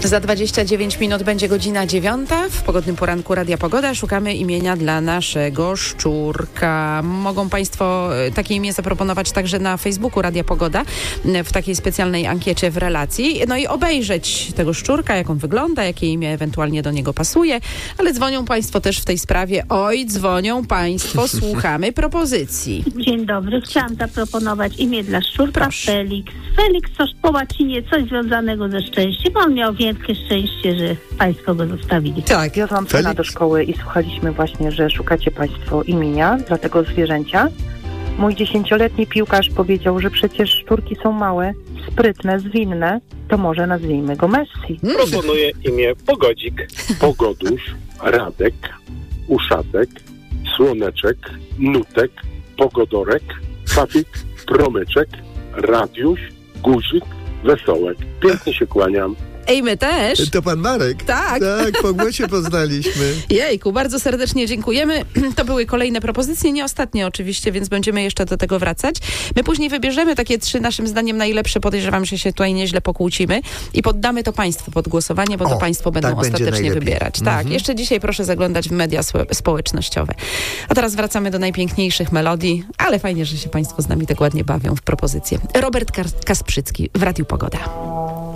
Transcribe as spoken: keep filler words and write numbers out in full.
Za dwadzieścia dziewięć minut będzie godzina dziewiąta. W pogodnym poranku Radia Pogoda szukamy imienia dla naszego szczurka. Mogą Państwo takie imię zaproponować także na Facebooku Radia Pogoda w takiej specjalnej ankiecie w relacji. No i obejrzeć tego szczurka, jak on wygląda, jakie imię ewentualnie do niego pasuje. Ale dzwonią Państwo też w tej sprawie. Oj, dzwonią Państwo, słuchamy propozycji. Dzień dobry. Chciałam zaproponować imię dla szczurka. Proszę. Felix. Felix to po łacinie coś związanego ze szczęściem. On miał wielkie szczęście, że Państwo go zostawili. Tak. Wiozłam syna do szkoły i słuchaliśmy właśnie, że szukacie Państwo imienia dla tego zwierzęcia. Mój dziesięcioletni piłkarz powiedział, że przecież szczurki są małe, sprytne, zwinne, to może nazwijmy go Messi. Proponuję imię Pogodzik, Pogodusz, Radek, Uszatek, Słoneczek, Nutek, Pogodorek, Fafik, Promyczek, Radiusz, Guzik, Wesołek. Pięknie się kłaniam. Ej, my też. To pan Marek? Tak. Tak, po głosie poznaliśmy. Jejku, bardzo serdecznie dziękujemy. To były kolejne propozycje, nie ostatnie oczywiście, więc będziemy jeszcze do tego wracać. My później wybierzemy takie trzy naszym zdaniem najlepsze, podejrzewam, że się tutaj nieźle pokłócimy i poddamy to Państwu pod głosowanie, bo O, to Państwo będą tak będzie ostatecznie najlepiej. wybierać. Mhm. Tak, jeszcze dzisiaj proszę zaglądać w media spo- społecznościowe. A teraz wracamy do najpiękniejszych melodii, ale fajnie, że się Państwo z nami tak ładnie bawią w propozycje. Robert Kar- Kasprzycki w Radiu Pogoda.